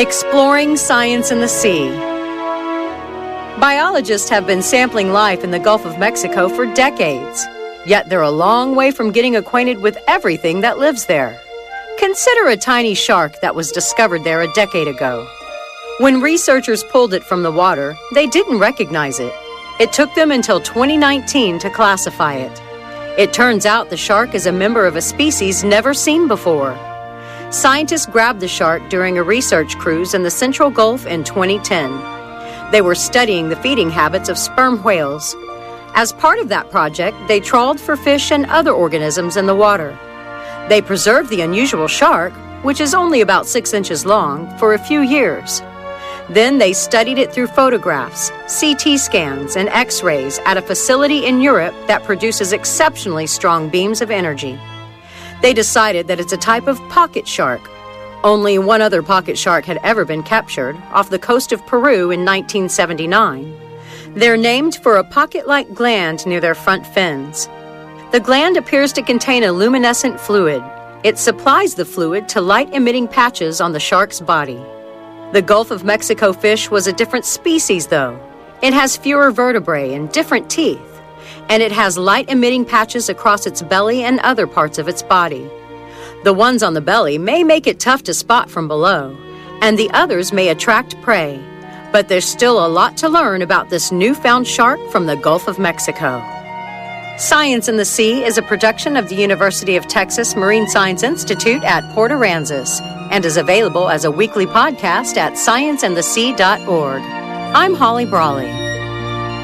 Exploring Science in the Sea. Biologists have been sampling life in the Gulf of Mexico for decades, yet they're a long way from getting acquainted with everything that lives there. Consider a tiny shark that was discovered there a decade ago. When researchers pulled it from the water, they didn't recognize it. It took them until 2019 to classify it. It turns out the shark is a member of a species never seen before. Scientists grabbed the shark during a research cruise in the Central Gulf in 2010. They were studying the feeding habits of sperm whales. As part of that project, they trawled for fish and other organisms in the water. They preserved the unusual shark, which is only about 6 inches long, for a few years. Then they studied it through photographs, CT scans, and X-rays at a facility in Europe that produces exceptionally strong beams of energy. They decided that it's a type of pocket shark. Only one other pocket shark had ever been captured, off the coast of Peru in 1979. They're named for a pocket-like gland near their front fins. The gland appears to contain a luminescent fluid. It supplies the fluid to light-emitting patches on the shark's body. The Gulf of Mexico fish was a different species, though. It has fewer vertebrae and different teeth, and it has light-emitting patches across its belly and other parts of its body. The ones on the belly may make it tough to spot from below, and the others may attract prey. But there's still a lot to learn about this newfound shark from the Gulf of Mexico. Science in the Sea is a production of the University of Texas Marine Science Institute at Port Aransas and is available as a weekly podcast at scienceandthesea.org. I'm Holly Brawley.